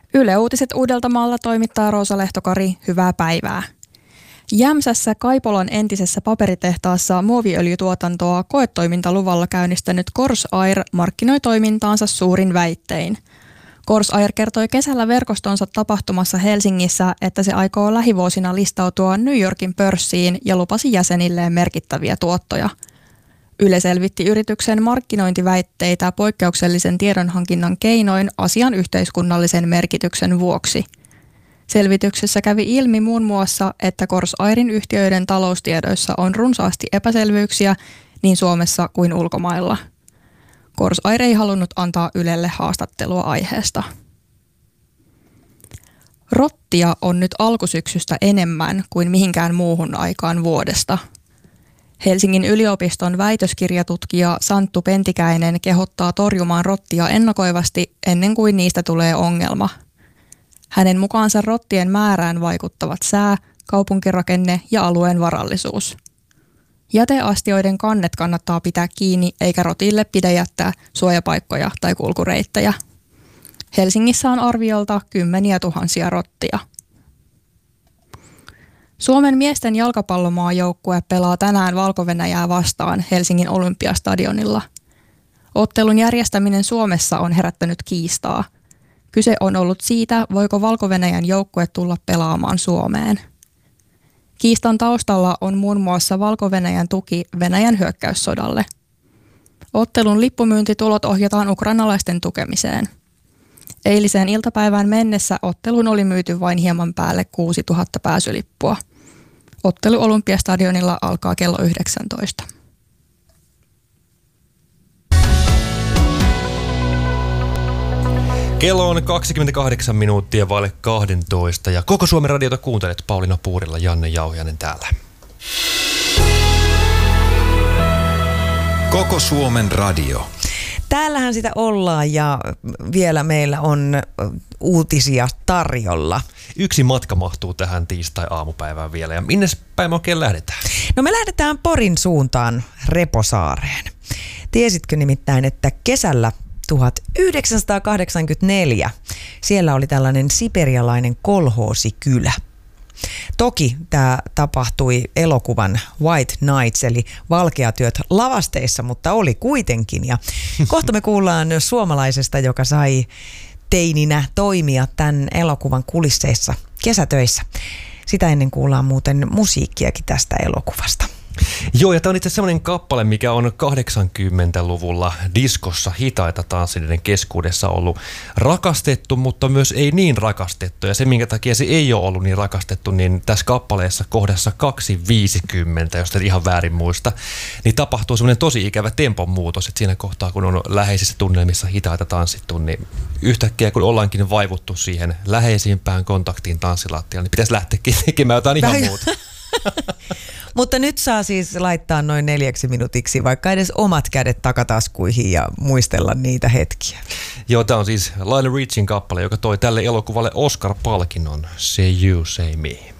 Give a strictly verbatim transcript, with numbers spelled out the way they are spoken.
Yle Uutiset Uudeltamaalla toimittaa Roosa Lehtokari, hyvää päivää. Jämsässä Kaipolan entisessä paperitehtaassa muoviöljytuotantoa koetoimintaluvalla käynnistänyt Kors Air markkinoi toimintaansa suurin väittein. Kors Air kertoi kesällä verkostonsa tapahtumassa Helsingissä, että se aikoo lähivuosina listautua New Yorkin pörssiin ja lupasi jäsenilleen merkittäviä tuottoja. Yle selvitti yrityksen markkinointiväitteitä poikkeuksellisen tiedonhankinnan keinoin asian yhteiskunnallisen merkityksen vuoksi. Selvityksessä kävi ilmi muun muassa, että Kors Airin yhtiöiden taloustiedoissa on runsaasti epäselvyyksiä niin Suomessa kuin ulkomailla. Kors Air ei halunnut antaa Ylelle haastattelua aiheesta. Rottia on nyt alkusyksystä enemmän kuin mihinkään muuhun aikaan vuodesta. Helsingin yliopiston väitöskirjatutkija Santtu Pentikäinen kehottaa torjumaan rottia ennakoivasti ennen kuin niistä tulee ongelma. Hänen mukaansa rottien määrään vaikuttavat sää, kaupunkirakenne ja alueen varallisuus. Jäteastioiden kannet kannattaa pitää kiinni eikä rotille pidä jättää suojapaikkoja tai kulkureittejä. Helsingissä on arviolta kymmeniä tuhansia rottia. Suomen miesten jalkapallomaajoukkue pelaa tänään Valko-Venäjää vastaan Helsingin Olympiastadionilla. Ottelun järjestäminen Suomessa on herättänyt kiistaa. Kyse on ollut siitä, voiko Valko-Venäjän joukkue tulla pelaamaan Suomeen. Kiistan taustalla on muun muassa Valko-Venäjän tuki Venäjän hyökkäyssodalle. Ottelun lippumyyntitulot ohjataan ukrainalaisten tukemiseen. Eiliseen iltapäivään mennessä otteluun oli myyty vain hieman päälle kuusituhatta pääsylippua. Ottelu Olympiastadionilla alkaa kello yhdeksäntoista. Kello on kaksikymmentäkahdeksan minuuttia vaille kaksitoista ja koko Suomen radiota kuuntelet. Pauliina Puurilla, Janne Jauhiainen täällä. Koko Suomen radio. Täällähän sitä ollaan ja vielä meillä on uutisia tarjolla. Yksi matka mahtuu tähän tiistai-aamupäivään vielä. Ja minne päin me oikein lähdetään? No me lähdetään Porin suuntaan Reposaareen. Tiesitkö nimittäin, että kesällä tuhatyhdeksänsataakahdeksankymmentäneljä siellä oli tällainen siperialainen kolhoosikylä. Toki tämä tapahtui elokuvan White Nights eli valkeatyöt lavasteissa, mutta oli kuitenkin. Ja kohta me kuullaan suomalaisesta, joka sai teininä toimia tämän elokuvan kulisseissa kesätöissä. Sitä ennen kuullaan muuten musiikkiakin tästä elokuvasta. Joo, ja tämä on itse semmoinen kappale, mikä on kahdeksankymmentäluvulla diskossa hitaita tanssijoiden keskuudessa ollut rakastettu, mutta myös ei niin rakastettu. Ja se, minkä takia se ei ole ollut niin rakastettu, niin tässä kappaleessa kohdassa kaksi viisikymmentä, jos et ihan väärin muista, niin tapahtuu semmoinen tosi ikävä tempon muutos, että siinä kohtaa, kun on läheisissä tunnelmissa hitaita tanssittu, niin yhtäkkiä kun ollaankin vaivuttu siihen läheisimpään kontaktiin tanssilattiaan, niin pitäisi lähteäkin tekemään jotain ihan muuta. Mutta nyt saa siis laittaa noin neljäksi minuutiksi vaikka edes omat kädet takataskuihin ja muistella niitä hetkiä. Joo, tämä on siis Lionel Richin kappale, joka toi tälle elokuvalle Oscar-palkinnon Say You, Say Me.